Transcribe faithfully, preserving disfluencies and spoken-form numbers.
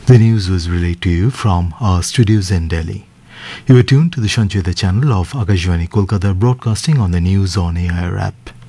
The news was relayed to you from our studios in Delhi. You are tuned to the Sancheta channel of Akashvani Kolkata, broadcasting on the News on Air app.